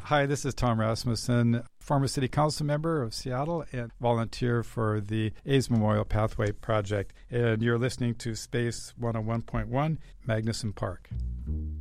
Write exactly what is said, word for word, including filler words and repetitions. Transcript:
Hi, this is Tom Rasmussen, former city council member of Seattle and volunteer for the A's Memorial Pathway Project. And you're listening to Space one oh one point one, Magnuson Park.